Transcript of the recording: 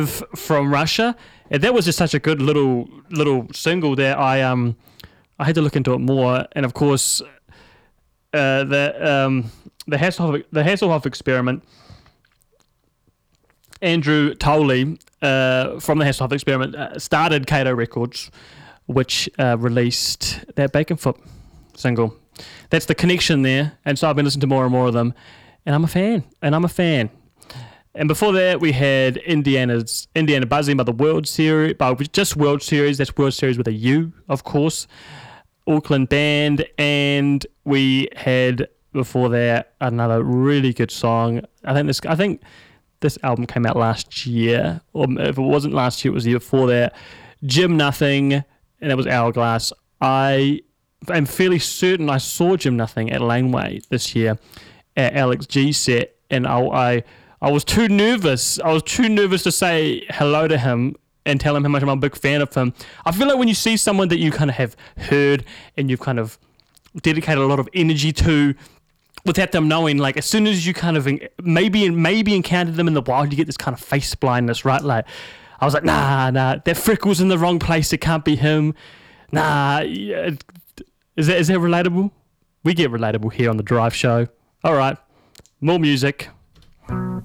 from Russia. And that was just such a good little single that I had to look into it more. And of course, the Hasselhoff experiment. Andrew Tolley from the Hasselhoff experiment started Kato Records, which released that Bacon Foot single. That's the connection there. And so I've been listening to more and more of them, and I'm a fan. And before that, we had Indiana Buzzing by the World Series, by just World Series. That's World Series with a U, of course. Auckland band, and we had before that another really good song. I think this album came out last year, or if it wasn't last year, it was the year before that. Jim Nothing, and it was Hourglass. I am fairly certain I saw Jim Nothing at Laneway this year at Alex G set, and I was too nervous. I was too nervous to say hello to him and tell him how much I'm a big fan of him. I feel like when you see someone that you kind of have heard and you've kind of dedicated a lot of energy to, without them knowing, like as soon as you kind of maybe encountered them in the wild, you get this kind of face blindness, right? Like I was like, nah, that freckle's in the wrong place. It can't be him. Nah, yeah. Is that relatable? We get relatable here on the Drive Show. All right, more music.